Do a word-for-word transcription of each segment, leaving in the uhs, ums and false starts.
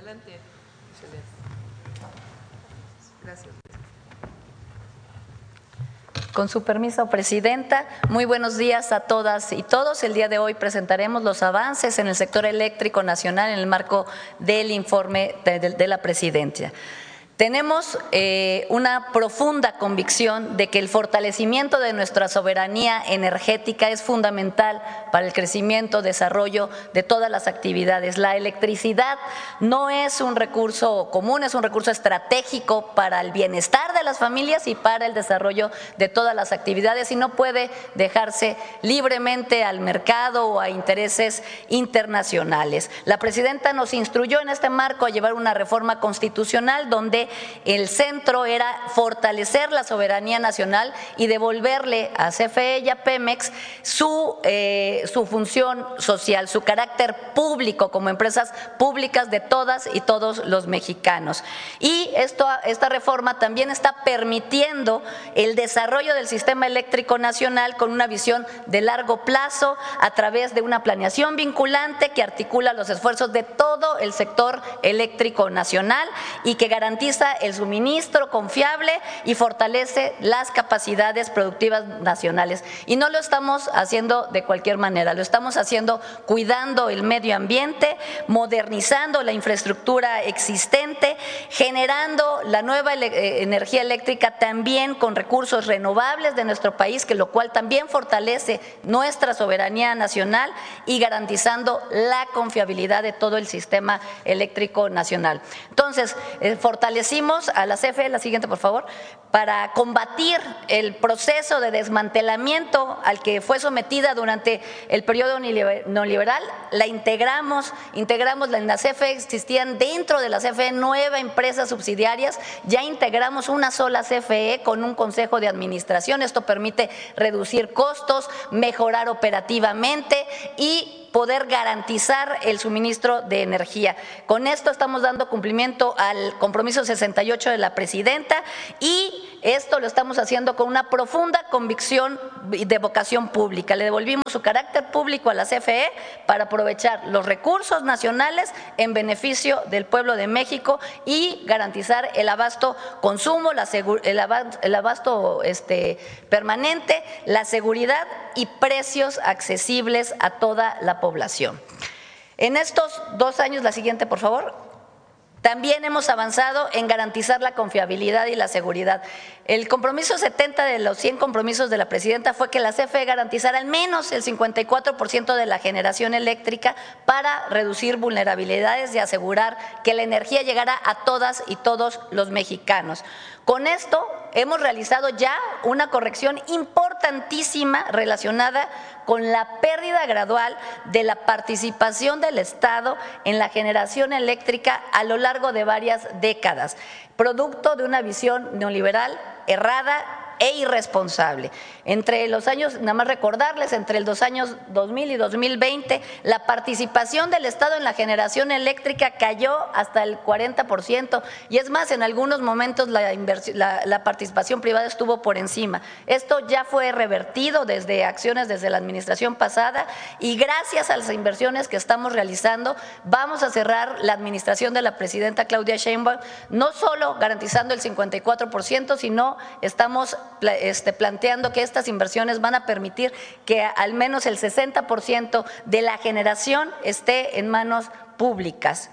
Adelante. Gracias. Con su permiso, Presidenta, muy buenos días a todas y todos. El día de hoy presentaremos los avances en el sector eléctrico nacional en el marco del informe de, de, de la Presidencia. Tenemos eh, una profunda convicción de que el fortalecimiento de nuestra soberanía energética es fundamental para el crecimiento, desarrollo de todas las actividades. La electricidad no es un recurso común, es un recurso estratégico para el bienestar de las familias y para el desarrollo de todas las actividades y no puede dejarse libremente al mercado o a intereses internacionales. La Presidenta nos instruyó en este marco a llevar una reforma constitucional donde el centro era fortalecer la soberanía nacional y devolverle a C F E y a Pemex su, eh, su función social, su carácter público como empresas públicas de todas y todos los mexicanos. Y esto, esta reforma también está permitiendo el desarrollo del sistema eléctrico nacional con una visión de largo plazo a través de una planeación vinculante que articula los esfuerzos de todo el sector eléctrico nacional y que garantiza el suministro confiable y fortalece las capacidades productivas nacionales. Y no lo estamos haciendo de cualquier manera, lo estamos haciendo cuidando el medio ambiente, modernizando la infraestructura existente, generando la nueva energía eléctrica también con recursos renovables de nuestro país, que lo cual también fortalece nuestra soberanía nacional y garantizando la confiabilidad de todo el sistema eléctrico nacional. Entonces, eh, fortalecimos a la C F E, la siguiente por favor, para combatir el proceso de desmantelamiento al que fue sometida durante el periodo neoliberal. La integramos, integramos en la C F E, existían dentro de la C F E nueve empresas subsidiarias, ya integramos una sola C F E con un consejo de administración. Esto permite reducir costos, mejorar operativamente y poder garantizar el suministro de energía. Con esto estamos dando cumplimiento al compromiso sesenta y ocho de la Presidenta y esto lo estamos haciendo con una profunda convicción de vocación pública. Le devolvimos su carácter público a la C F E para aprovechar los recursos nacionales en beneficio del pueblo de México y garantizar el abasto consumo, la el abasto, el abasto este, permanente, la seguridad y precios accesibles a toda la población. En estos dos años, la siguiente por favor, también hemos avanzado en garantizar la confiabilidad y la seguridad. El compromiso setenta de los cien compromisos de la Presidenta fue que la C F E garantizara al menos el cincuenta y cuatro por ciento de la generación eléctrica para reducir vulnerabilidades y asegurar que la energía llegara a todas y todos los mexicanos. Con esto hemos realizado ya una corrección importantísima relacionada con la pérdida gradual de la participación del Estado en la generación eléctrica a lo largo de varias décadas, producto de una visión neoliberal errada e irresponsable. Entre los años, nada más recordarles, entre los años dos mil y dos mil veinte, la participación del Estado en la generación eléctrica cayó hasta el cuarenta por ciento y es más, en algunos momentos la, la, la participación privada estuvo por encima. Esto ya fue revertido desde acciones desde la administración pasada y gracias a las inversiones que estamos realizando vamos a cerrar la administración de la Presidenta Claudia Sheinbaum, no solo garantizando el cincuenta y cuatro por ciento, sino estamos Este, planteando que estas inversiones van a permitir que al menos el sesenta por ciento de la generación esté en manos públicas.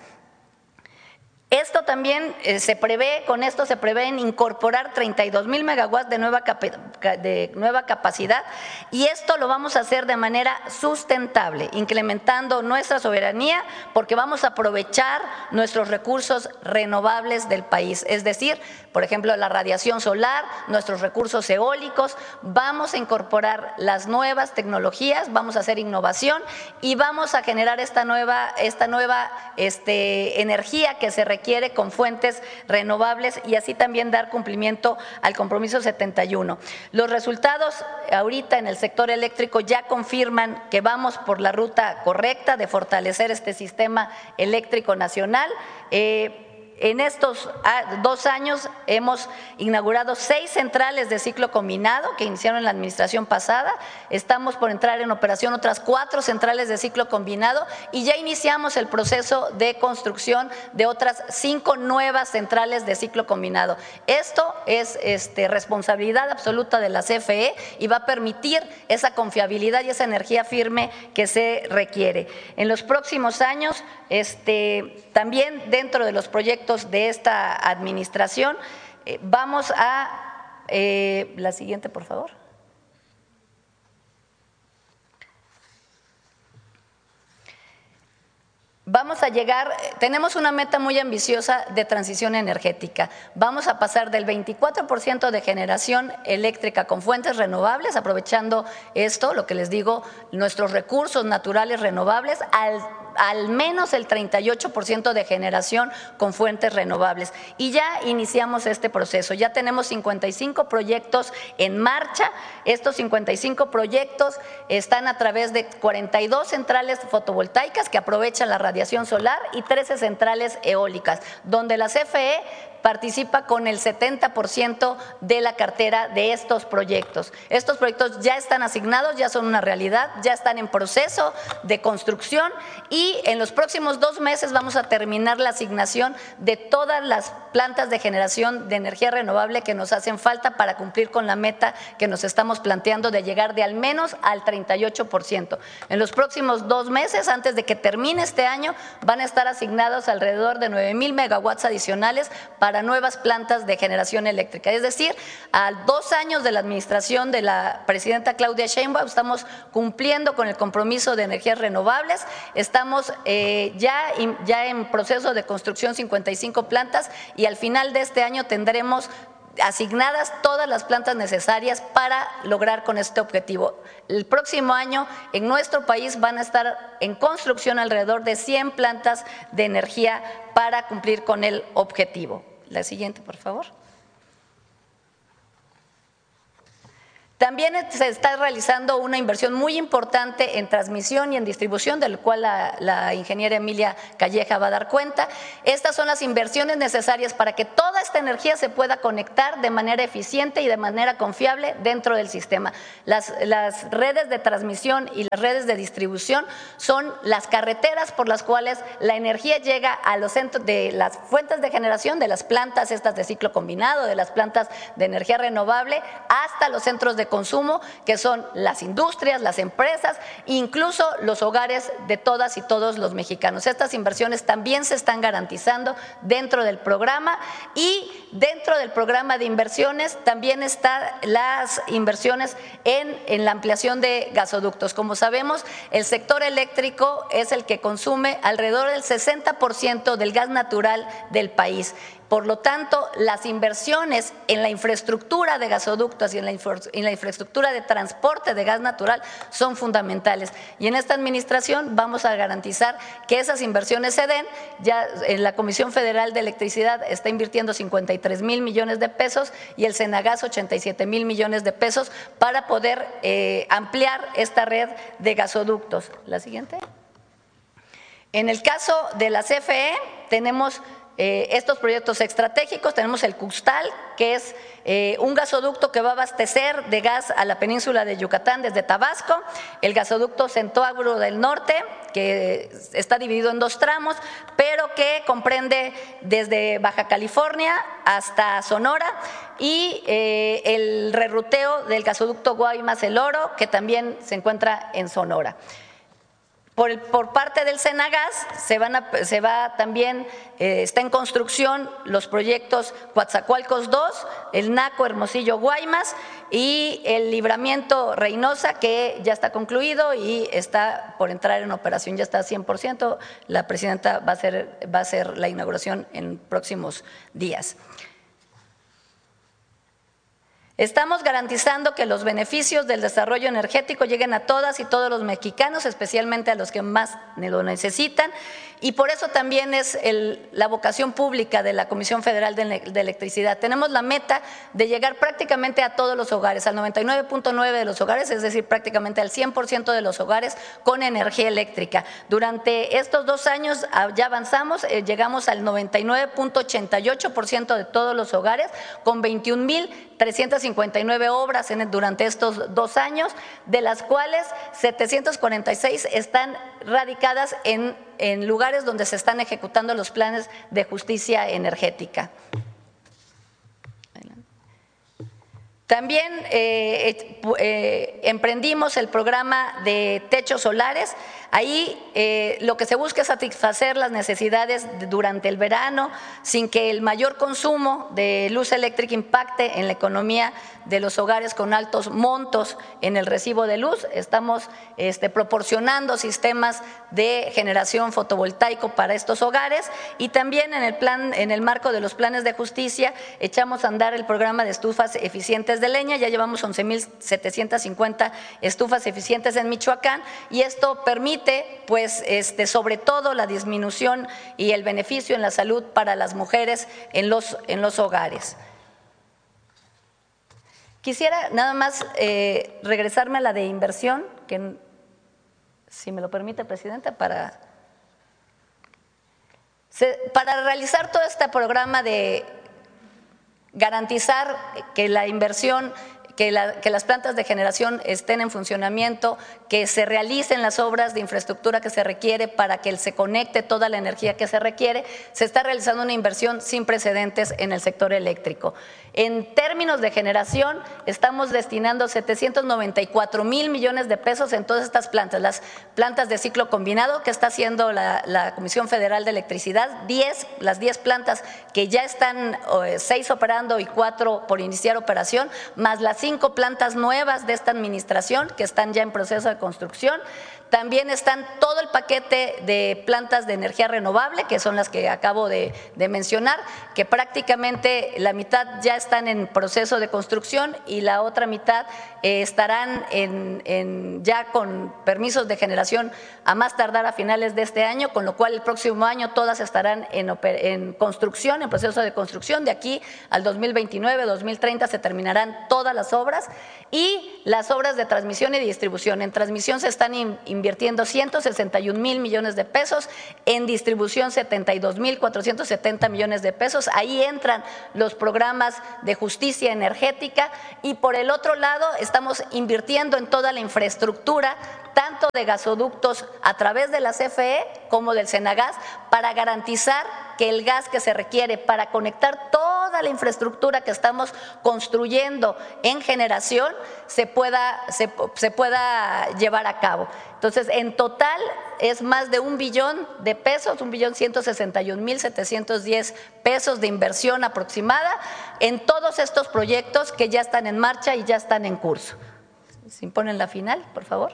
Esto también eh, se prevé, con esto se prevé en incorporar treinta y dos mil megawatts de nueva, de nueva capacidad y esto lo vamos a hacer de manera sustentable, incrementando nuestra soberanía porque vamos a aprovechar nuestros recursos renovables del país, es decir, por ejemplo, la radiación solar, nuestros recursos eólicos, vamos a incorporar las nuevas tecnologías, vamos a hacer innovación y vamos a generar esta nueva, esta nueva este, energía que se requiere quiere con fuentes renovables y así también dar cumplimiento al compromiso setenta y uno. Los resultados ahorita en el sector eléctrico ya confirman que vamos por la ruta correcta de fortalecer este sistema eléctrico nacional. Eh, En estos dos años hemos inaugurado seis centrales de ciclo combinado que iniciaron en la administración pasada. Estamos por entrar en operación otras cuatro centrales de ciclo combinado y ya iniciamos el proceso de construcción de otras cinco nuevas centrales de ciclo combinado. Esto es este, responsabilidad absoluta de la C F E y va a permitir esa confiabilidad y esa energía firme que se requiere. En los próximos años, este, también dentro de los proyectos de esta administración, eh, vamos a… Eh, la siguiente, por favor. Vamos a llegar, tenemos una meta muy ambiciosa de transición energética. Vamos a pasar del veinticuatro por ciento de generación eléctrica con fuentes renovables, aprovechando esto, lo que les digo, nuestros recursos naturales renovables, al al menos el treinta y ocho por ciento de generación con fuentes renovables. Y ya iniciamos este proceso, ya tenemos cincuenta y cinco proyectos en marcha. Estos cincuenta y cinco proyectos están a través de cuarenta y dos centrales fotovoltaicas que aprovechan la radiación solar y trece centrales eólicas, donde la C F E participa con el setenta por ciento de la cartera de estos proyectos. Estos proyectos ya están asignados, ya son una realidad, ya están en proceso de construcción y en los próximos dos meses vamos a terminar la asignación de todas las plantas de generación de energía renovable que nos hacen falta para cumplir con la meta que nos estamos planteando de llegar de al menos al treinta y ocho por ciento. En los próximos dos meses, antes de que termine este año, van a estar asignados alrededor de nueve mil megawatts adicionales para para nuevas plantas de generación eléctrica. Es decir, a dos años de la administración de la presidenta Claudia Sheinbaum estamos cumpliendo con el compromiso de energías renovables, estamos eh, ya, ya en proceso de construcción cincuenta y cinco plantas y al final de este año tendremos asignadas todas las plantas necesarias para lograr con este objetivo. El próximo año en nuestro país van a estar en construcción alrededor de cien plantas de energía para cumplir con el objetivo. La siguiente, por favor. También se está realizando una inversión muy importante en transmisión y en distribución, del cual la, la ingeniera Emilia Calleja va a dar cuenta. Estas son las inversiones necesarias para que toda esta energía se pueda conectar de manera eficiente y de manera confiable dentro del sistema. Las, las redes de transmisión y las redes de distribución son las carreteras por las cuales la energía llega a los centros de las fuentes de generación, de las plantas estas de ciclo combinado, de las plantas de energía renovable, hasta los centros de consumo, que son las industrias, las empresas, incluso los hogares de todas y todos los mexicanos. Estas inversiones también se están garantizando dentro del programa y dentro del programa de inversiones también están las inversiones en, en la ampliación de gasoductos. Como sabemos, el sector eléctrico es el que consume alrededor del sesenta por ciento del gas natural del país. Por lo tanto, las inversiones en la infraestructura de gasoductos y en la, infra, en la infraestructura de transporte de gas natural son fundamentales. Y en esta administración vamos a garantizar que esas inversiones se den. Ya en la Comisión Federal de Electricidad está invirtiendo cincuenta y tres mil millones de pesos y el Senagas ochenta y siete mil millones de pesos para poder eh, ampliar esta red de gasoductos. La siguiente. En el caso de la C F E tenemos Eh, estos proyectos estratégicos. Tenemos el Custal, que es eh, un gasoducto que va a abastecer de gas a la península de Yucatán desde Tabasco, el gasoducto Centauro del Norte, que está dividido en dos tramos, pero que comprende desde Baja California hasta Sonora, y eh, el reruteo del gasoducto Guaymas-El Oro, que también se encuentra en Sonora. Por, el, por parte del Senagas se, van a, se va también, eh, está en construcción los proyectos Coatzacoalcos dos, el Naco Hermosillo Guaymas y el Libramiento Reynosa, que ya está concluido y está por entrar en operación, ya está a cien por ciento. La presidenta va a hacer, va a hacer la inauguración en próximos días. Estamos garantizando que los beneficios del desarrollo energético lleguen a todas y todos los mexicanos, especialmente a los que más lo necesitan, y por eso también es el, la vocación pública de la Comisión Federal de, de Electricidad. Tenemos la meta de llegar prácticamente a todos los hogares, al noventa y nueve punto nueve de los hogares, es decir, prácticamente al cien por ciento de los hogares con energía eléctrica. Durante estos dos años ya avanzamos, eh, llegamos al noventa y nueve punto ochenta y ocho por ciento de todos los hogares, con veintiún mil trescientas cincuenta y nueve obras en, durante estos dos años, de las cuales setecientas cuarenta y seis están radicadas en, en lugares donde se están ejecutando los planes de justicia energética. También eh, eh, emprendimos el programa de techos solares. Ahí eh, lo que se busca es satisfacer las necesidades de, durante el verano sin que el mayor consumo de luz eléctrica impacte en la economía de los hogares con altos montos en el recibo de luz. Estamos este, proporcionando sistemas de generación fotovoltaico para estos hogares, y también en el plan, en el marco de los planes de justicia echamos a andar el programa de estufas eficientes de leña. Ya llevamos once mil setecientas cincuenta estufas eficientes en Michoacán, y esto permite pues este, sobre todo la disminución y el beneficio en la salud para las mujeres en los, en los hogares. Quisiera nada más eh, regresarme a la de inversión, que si me lo permite, Presidenta, para, se, para realizar todo este programa de garantizar que la inversión, que, la, que las plantas de generación estén en funcionamiento, que se realicen las obras de infraestructura que se requiere para que se conecte toda la energía que se requiere. Se está realizando una inversión sin precedentes en el sector eléctrico. En términos de generación, estamos destinando setecientos noventa y cuatro mil millones de pesos en todas estas plantas, las plantas de ciclo combinado que está haciendo la, la Comisión Federal de Electricidad, diez, las diez plantas que ya están, seis operando y cuatro por iniciar operación, más las cinco plantas nuevas de esta administración que están ya en proceso de construcción. También están todo el paquete de plantas de energía renovable, que son las que acabo de, de mencionar, que prácticamente la mitad ya están en proceso de construcción y la otra mitad eh, estarán en, en, ya con permisos de generación a más tardar a finales de este año, con lo cual el próximo año todas estarán en, en construcción, en proceso de construcción. De aquí al dos mil veintinueve, dos mil treinta se terminarán todas las obras, y las obras de transmisión y distribución. En transmisión se están invirtiendo ciento sesenta y un mil millones de pesos, en distribución setenta y dos mil cuatrocientos setenta millones de pesos. Ahí entran los programas de justicia energética, y por el otro lado estamos invirtiendo en toda la infraestructura, tanto de gasoductos a través de la C F E como del Senagas, para garantizar que el gas que se requiere para conectar toda la infraestructura que estamos construyendo en generación se pueda, se, se pueda llevar a cabo. Entonces, en total es más de un billón de pesos, un billón ciento sesenta y un mil setecientos diez pesos de inversión aproximada en todos estos proyectos que ya están en marcha y ya están en curso. Si ponen la final, por favor.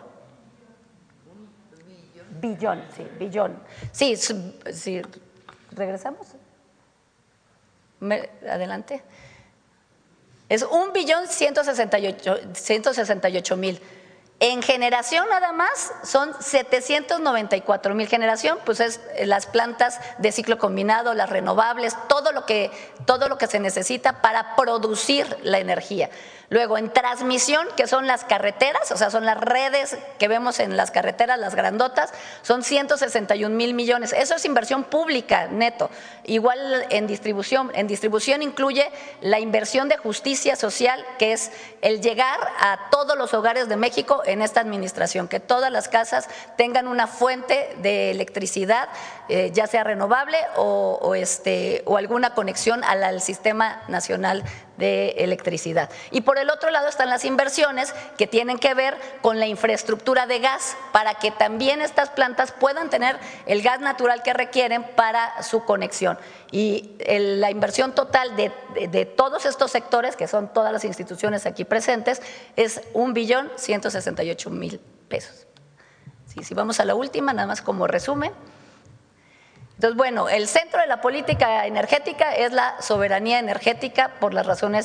Billón, sí, billón. Sí, sí. ¿Regresamos? Me, adelante. Es un billón ciento sesenta y ocho, ciento sesenta y ocho mil. En generación nada más son setecientos noventa y cuatro mil. Generación, pues es las plantas de ciclo combinado, las renovables, todo lo que, todo lo que se necesita para producir la energía. Luego, en transmisión, que son las carreteras, o sea, son las redes que vemos en las carreteras, las grandotas, son ciento sesenta y un mil millones. Eso es inversión pública, neto. Igual en distribución. En distribución incluye la inversión de justicia social, que es el llegar a todos los hogares de México en esta administración, que todas las casas tengan una fuente de electricidad, eh, ya sea renovable o, o, este, o alguna conexión al, al Sistema Nacional de Electricidad. Y por el otro lado están las inversiones que tienen que ver con la infraestructura de gas, para que también estas plantas puedan tener el gas natural que requieren para su conexión. Y el, la inversión total de, de, de todos estos sectores, que son todas las instituciones aquí presentes, es un billón ciento sesenta y ocho mil pesos. Sí, si vamos a la última, nada más como resumen. Entonces, bueno, el centro de la política energética es la soberanía energética, por las razones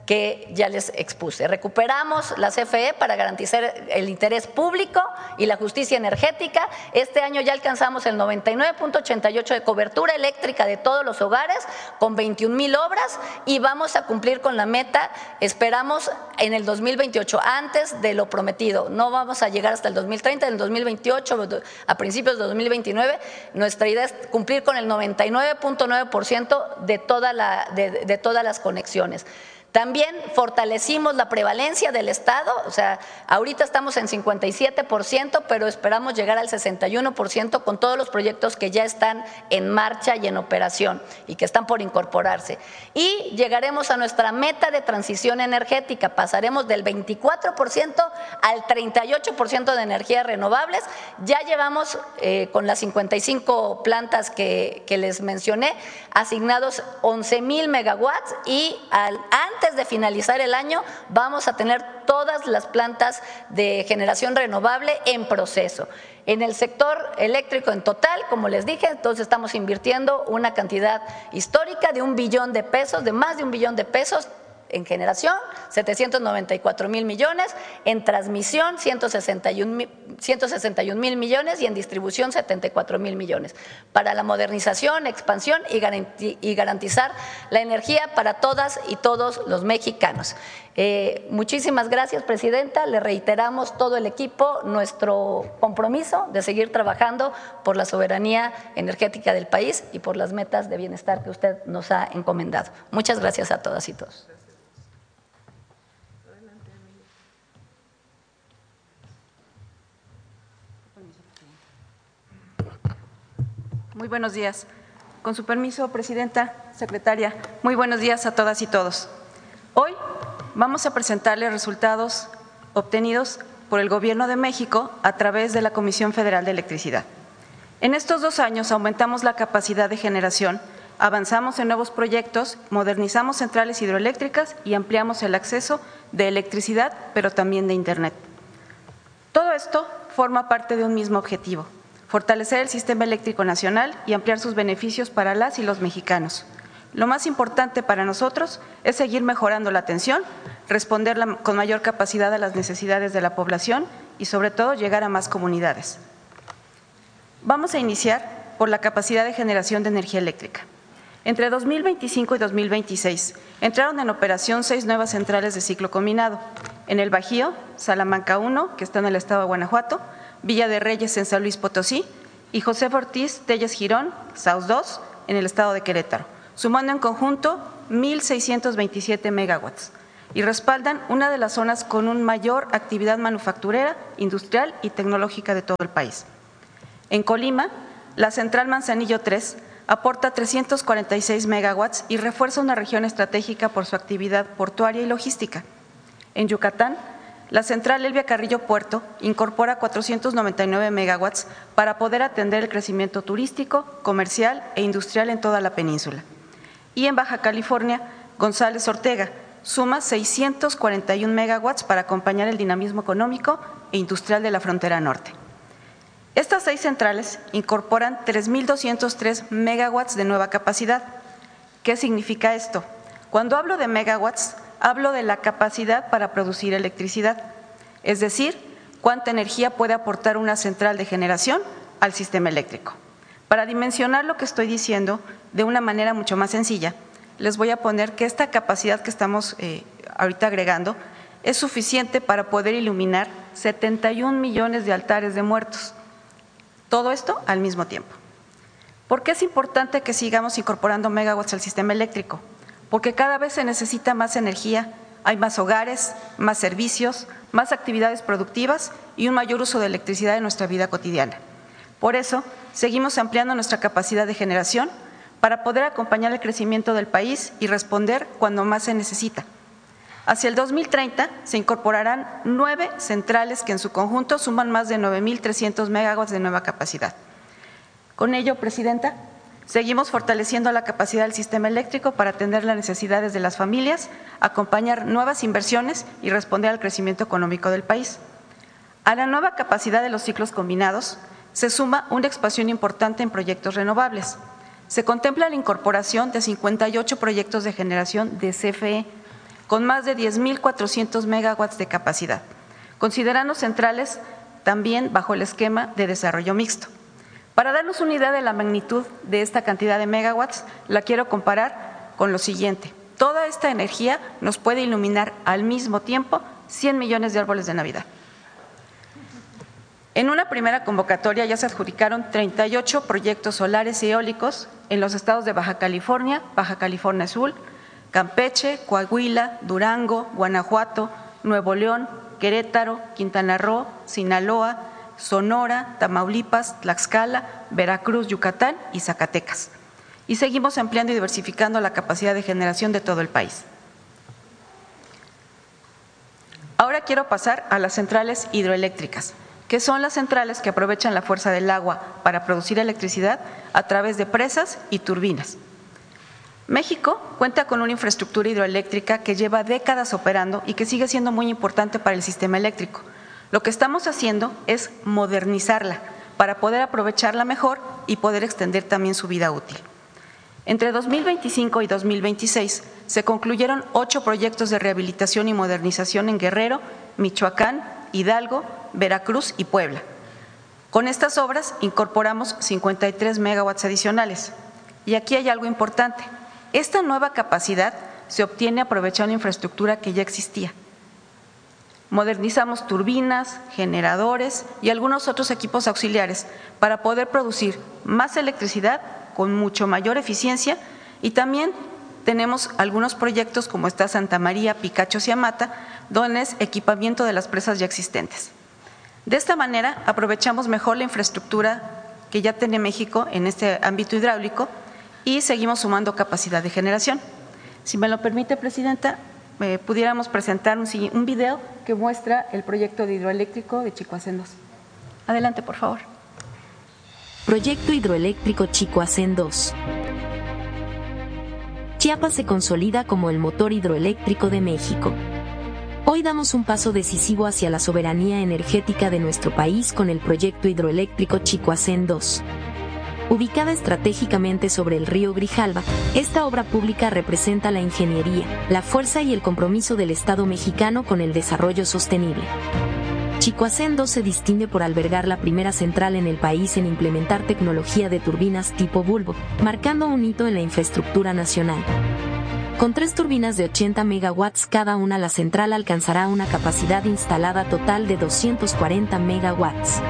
que ya les expuse. Recuperamos la C F E para garantizar el interés público y la justicia energética. Este año ya alcanzamos el noventa y nueve punto ochenta y ocho de cobertura eléctrica de todos los hogares con veintiún mil obras y vamos a cumplir con la meta, esperamos en el dos mil veintiocho, antes de lo prometido. No vamos a llegar hasta el dos mil treinta, en el dos mil veintiocho, a principios de dos mil veintinueve, nuestra idea es cumplir con el noventa y nueve punto nueve por ciento de, toda la, de, de todas las conexiones. También fortalecimos la prevalencia del Estado, o sea, ahorita estamos en cincuenta y siete por ciento, pero esperamos llegar al sesenta y uno por ciento con todos los proyectos que ya están en marcha y en operación y que están por incorporarse. Y llegaremos a nuestra meta de transición energética, pasaremos del veinticuatro por ciento al treinta y ocho por ciento de energías renovables. Ya llevamos eh, con las cincuenta y cinco plantas que, que les mencioné, asignados once mil megawatts y al antes de finalizar el año vamos a tener todas las plantas de generación renovable en proceso. En el sector eléctrico en total, como les dije, entonces estamos invirtiendo una cantidad histórica de un billón de pesos, de más de un billón de pesos, en generación, setecientos noventa y cuatro mil millones, en transmisión, ciento sesenta y un mil millones y en distribución, setenta y cuatro mil millones, para la modernización, expansión y garantizar la energía para todas y todos los mexicanos. Eh, muchísimas gracias, Presidenta. Le reiteramos todo el equipo nuestro compromiso de seguir trabajando por la soberanía energética del país y por las metas de bienestar que usted nos ha encomendado. Muchas gracias a todas y todos. Muy buenos días. Con su permiso, Presidenta, Secretaria, muy buenos días a todas y todos. Hoy vamos a presentarles resultados obtenidos por el Gobierno de México a través de la Comisión Federal de Electricidad. En estos dos años aumentamos la capacidad de generación, avanzamos en nuevos proyectos, modernizamos centrales hidroeléctricas y ampliamos el acceso de electricidad, pero también de Internet. Todo esto forma parte de un mismo objetivo: fortalecer el sistema eléctrico nacional y ampliar sus beneficios para las y los mexicanos. Lo más importante para nosotros es seguir mejorando la atención, responder la, con mayor capacidad a las necesidades de la población y, sobre todo, llegar a más comunidades. Vamos a iniciar por la capacidad de generación de energía eléctrica. Entre dos mil veinticinco y dos mil veintiséis entraron en operación seis nuevas centrales de ciclo combinado. En el Bajío, Salamanca uno, que está en el estado de Guanajuato, Villa de Reyes en San Luis Potosí y José Ortiz Telles Girón, Saus dos, en el estado de Querétaro, sumando en conjunto mil seiscientos veintisiete megawatts y respaldan una de las zonas con una mayor actividad manufacturera, industrial y tecnológica de todo el país. En Colima, la central Manzanillo tres aporta trescientos cuarenta y seis megawatts y refuerza una región estratégica por su actividad portuaria y logística. En Yucatán, la central Elvia Carrillo Puerto incorpora cuatrocientos noventa y nueve megawatts para poder atender el crecimiento turístico, comercial e industrial en toda la península. Y en Baja California, González Ortega suma seiscientos cuarenta y un megawatts para acompañar el dinamismo económico e industrial de la frontera norte. Estas seis centrales incorporan tres mil doscientos tres megawatts de nueva capacidad. ¿Qué significa esto? Cuando hablo de megawatts, hablo de la capacidad para producir electricidad, es decir, cuánta energía puede aportar una central de generación al sistema eléctrico. Para dimensionar lo que estoy diciendo de una manera mucho más sencilla, les voy a poner que esta capacidad que estamos eh, ahorita agregando es suficiente para poder iluminar setenta y un millones de altares de muertos. Todo esto al mismo tiempo. ¿Por qué es importante que sigamos incorporando megawatts al sistema eléctrico? Porque cada vez se necesita más energía, hay más hogares, más servicios, más actividades productivas y un mayor uso de electricidad en nuestra vida cotidiana. Por eso, seguimos ampliando nuestra capacidad de generación para poder acompañar el crecimiento del país y responder cuando más se necesita. Hacia el dos mil treinta se incorporarán nueve centrales que en su conjunto suman más de nueve mil trescientos megawatts de nueva capacidad. Con ello, Presidenta, seguimos fortaleciendo la capacidad del sistema eléctrico para atender las necesidades de las familias, acompañar nuevas inversiones y responder al crecimiento económico del país. A la nueva capacidad de los ciclos combinados se suma una expansión importante en proyectos renovables. Se contempla la incorporación de cincuenta y ocho proyectos de generación de C F E, con más de diez mil cuatrocientos megawatts de capacidad, considerando centrales también bajo el esquema de desarrollo mixto. Para darnos una idea de la magnitud de esta cantidad de megawatts, la quiero comparar con lo siguiente. Toda esta energía nos puede iluminar al mismo tiempo cien millones de árboles de Navidad. En una primera convocatoria ya se adjudicaron treinta y ocho proyectos solares y eólicos en los estados de Baja California, Baja California Sur, Campeche, Coahuila, Durango, Guanajuato, Nuevo León, Querétaro, Quintana Roo, Sinaloa, Sonora, Tamaulipas, Tlaxcala, Veracruz, Yucatán y Zacatecas. Y seguimos ampliando y diversificando la capacidad de generación de todo el país. Ahora quiero pasar a las centrales hidroeléctricas, que son las centrales que aprovechan la fuerza del agua para producir electricidad a través de presas y turbinas. México cuenta con una infraestructura hidroeléctrica que lleva décadas operando y que sigue siendo muy importante para el sistema eléctrico. Lo que estamos haciendo es modernizarla para poder aprovecharla mejor y poder extender también su vida útil. Entre dos mil veinticinco y dos mil veintiséis se concluyeron ocho proyectos de rehabilitación y modernización en Guerrero, Michoacán, Hidalgo, Veracruz y Puebla. Con estas obras incorporamos cincuenta y tres megawatts adicionales. Y aquí hay algo importante. Esta nueva capacidad se obtiene aprovechando infraestructura que ya existía. Modernizamos turbinas, generadores y algunos otros equipos auxiliares para poder producir más electricidad con mucho mayor eficiencia, y también tenemos algunos proyectos como está Santa María, Picachos y Amata, donde es equipamiento de las presas ya existentes. De esta manera aprovechamos mejor la infraestructura que ya tiene México en este ámbito hidráulico y seguimos sumando capacidad de generación. Si me lo permite, Presidenta, eh, pudiéramos presentar un, un video que muestra el proyecto de hidroeléctrico de Chicoacén dos. Adelante, por favor. Proyecto hidroeléctrico Chicoacén dos. Chiapas se consolida como el motor hidroeléctrico de México. Hoy damos un paso decisivo hacia la soberanía energética de nuestro país con el proyecto hidroeléctrico Chicoacén dos. Ubicada estratégicamente sobre el río Grijalva, esta obra pública representa la ingeniería, la fuerza y el compromiso del Estado mexicano con el desarrollo sostenible. Chicoacén dos se distingue por albergar la primera central en el país en implementar tecnología de turbinas tipo bulbo, marcando un hito en la infraestructura nacional. Con tres turbinas de ochenta megawatts cada una, la central alcanzará una capacidad instalada total de doscientos cuarenta megawatts.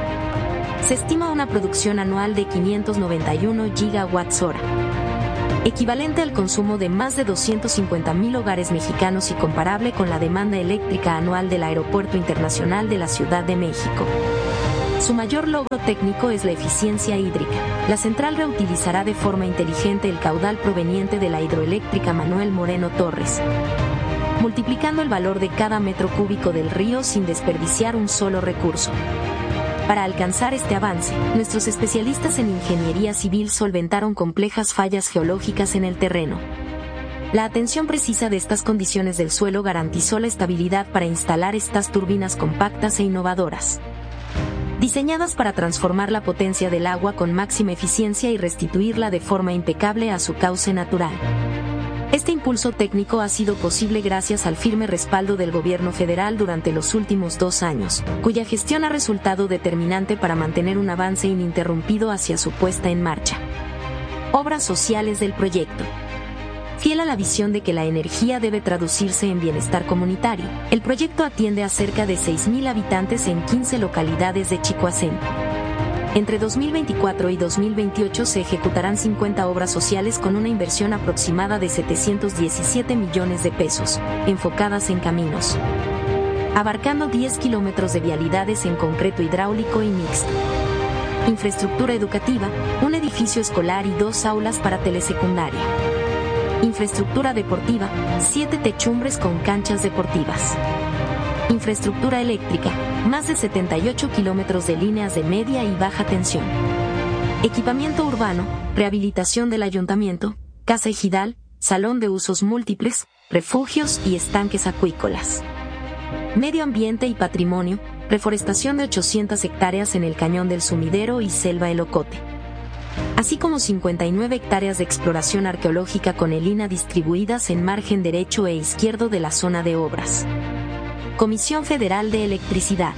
Se estima una producción anual de quinientos noventa y uno gigawatts hora, equivalente al consumo de más de doscientos cincuenta mil hogares mexicanos y comparable con la demanda eléctrica anual del Aeropuerto Internacional de la Ciudad de México. Su mayor logro técnico es la eficiencia hídrica. La central reutilizará de forma inteligente el caudal proveniente de la hidroeléctrica Manuel Moreno Torres, multiplicando el valor de cada metro cúbico del río sin desperdiciar un solo recurso. Para alcanzar este avance, nuestros especialistas en ingeniería civil solventaron complejas fallas geológicas en el terreno. La atención precisa de estas condiciones del suelo garantizó la estabilidad para instalar estas turbinas compactas e innovadoras, diseñadas para transformar la potencia del agua con máxima eficiencia y restituirla de forma impecable a su cauce natural. Este impulso técnico ha sido posible gracias al firme respaldo del Gobierno federal durante los últimos dos años, cuya gestión ha resultado determinante para mantener un avance ininterrumpido hacia su puesta en marcha. Obras sociales del proyecto. Fiel a la visión de que la energía debe traducirse en bienestar comunitario, el proyecto atiende a cerca de seis mil habitantes en quince localidades de Chicoacén. Entre dos mil veinticuatro y dos mil veintiocho se ejecutarán cincuenta obras sociales con una inversión aproximada de setecientos diecisiete millones de pesos, enfocadas en caminos, abarcando diez kilómetros de vialidades en concreto hidráulico y mixto. Infraestructura educativa, un edificio escolar y dos aulas para telesecundaria. Infraestructura deportiva, siete techumbres con canchas deportivas. Infraestructura eléctrica, más de setenta y ocho kilómetros de líneas de media y baja tensión. Equipamiento urbano, rehabilitación del ayuntamiento, casa ejidal, salón de usos múltiples, refugios y estanques acuícolas. Medio ambiente y patrimonio, reforestación de ochocientas hectáreas en el Cañón del Sumidero y Selva El Ocote. así como cincuenta y nueve hectáreas de exploración arqueológica con el I N A distribuidas en margen derecho e izquierdo de la zona de obras. Comisión Federal de Electricidad.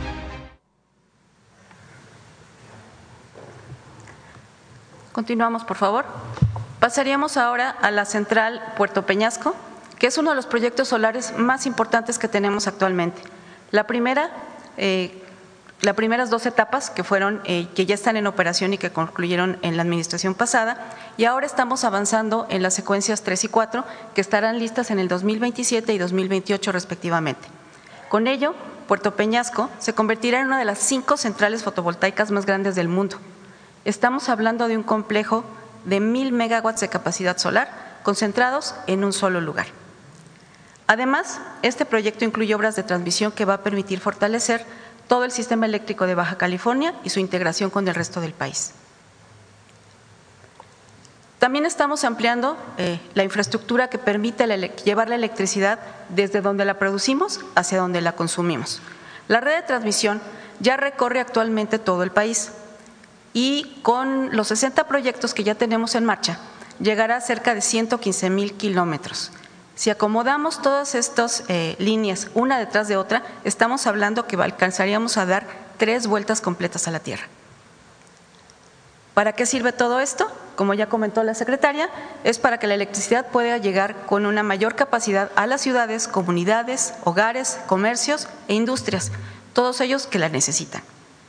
Continuamos, por favor. Pasaríamos ahora a la central Puerto Peñasco, que es uno de los proyectos solares más importantes que tenemos actualmente. La primera, eh, las primeras dos etapas que fueron, eh, que ya están en operación y que concluyeron en la administración pasada, y ahora estamos avanzando en las secuencias tres y cuatro, que estarán listas en el dos mil veintisiete y dos mil veintiocho respectivamente. Con ello, Puerto Peñasco se convertirá en una de las cinco centrales fotovoltaicas más grandes del mundo. Estamos hablando de un complejo de mil megawatts de capacidad solar concentrados en un solo lugar. Además, este proyecto incluye obras de transmisión que va a permitir fortalecer todo el sistema eléctrico de Baja California y su integración con el resto del país. También estamos ampliando eh, la infraestructura que permite la, llevar la electricidad desde donde la producimos hacia donde la consumimos. La red de transmisión ya recorre actualmente todo el país y con los sesenta proyectos que ya tenemos en marcha, llegará a cerca de ciento quince mil kilómetros. Si acomodamos todas estas eh, líneas una detrás de otra, estamos hablando que alcanzaríamos a dar tres vueltas completas a la Tierra. ¿Para qué sirve todo esto? Como ya comentó la secretaria, es para que la electricidad pueda llegar con una mayor capacidad a las ciudades, comunidades, hogares, comercios e industrias, todos ellos que la necesitan.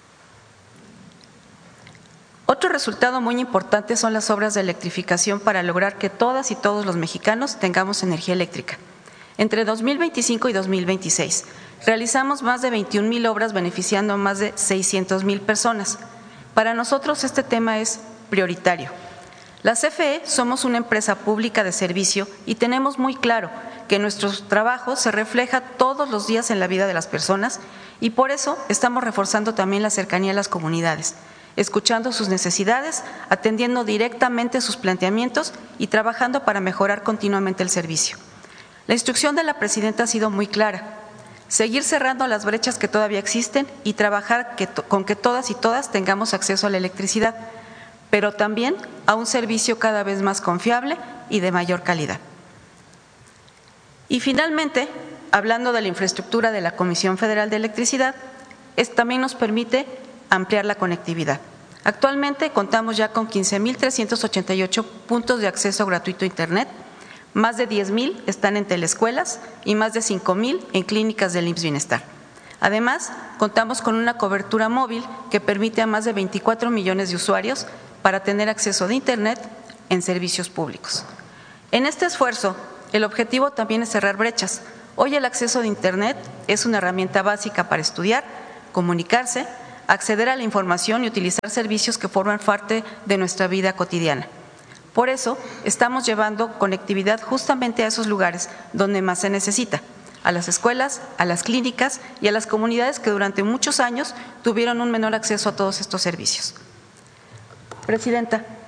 Otro resultado muy importante son las obras de electrificación para lograr que todas y todos los mexicanos tengamos energía eléctrica. Entre dos mil veinticinco y dos mil veintiséis realizamos más de veintiún mil obras beneficiando a más de seiscientas mil personas. Para nosotros este tema es prioritario. La C F E somos una empresa pública de servicio y tenemos muy claro que nuestro trabajo se refleja todos los días en la vida de las personas y por eso estamos reforzando también la cercanía a las comunidades, escuchando sus necesidades, atendiendo directamente sus planteamientos y trabajando para mejorar continuamente el servicio. La instrucción de la presidenta ha sido muy clara: seguir cerrando las brechas que todavía existen y trabajar que, con que todas y todas tengamos acceso a la electricidad, pero también a un servicio cada vez más confiable y de mayor calidad. Y finalmente, hablando de la infraestructura de la Comisión Federal de Electricidad, es, también nos permite ampliar la conectividad. Actualmente contamos ya con quince mil trescientos ochenta y ocho puntos de acceso gratuito a Internet, más de diez mil están en teleescuelas y más de cinco mil en clínicas del I M S S Bienestar. Además, contamos con una cobertura móvil que permite a más de veinticuatro millones de usuarios para tener acceso de Internet en servicios públicos. En este esfuerzo, el objetivo también es cerrar brechas. Hoy el acceso de Internet es una herramienta básica para estudiar, comunicarse, acceder a la información y utilizar servicios que forman parte de nuestra vida cotidiana. Por eso, estamos llevando conectividad justamente a esos lugares donde más se necesita, a las escuelas, a las clínicas y a las comunidades que durante muchos años tuvieron un menor acceso a todos estos servicios. Presidenta.